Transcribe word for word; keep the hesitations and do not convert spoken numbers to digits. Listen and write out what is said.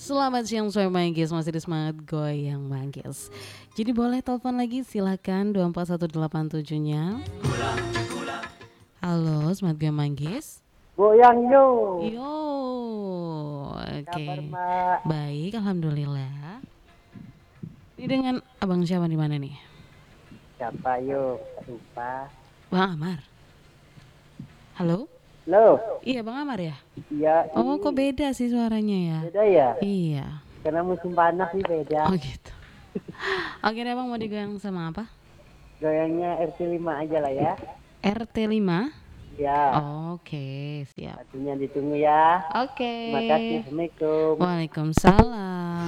Selamat siang Soy Manggis, masih di Semangat Goyang Manggis. Jadi boleh telepon lagi silakan dua empat satu delapan tujuh-nya. Halo, Semangat Goyang Manggis. Goyang yo. Yo. Oke. Kabar Mbak? Baik, alhamdulillah. Ini dengan Abang siapa di mana nih? Siapa yo? Lupa. Bang Amar. Halo? Lo? Iya, Bang Amar ya? Iya. Oh, ini. kok beda sih suaranya ya? Beda ya? Iya. Karena musim panas sih beda. Oh gitu. Oke deh Bang, mau digoyang sama apa? Goyangnya R T lima aja lah ya. R T lima? Ya. Oke, siap. Artinya ditunggu ya. Oke. Terima kasih. Assalamualaikum. Waalaikumsalam.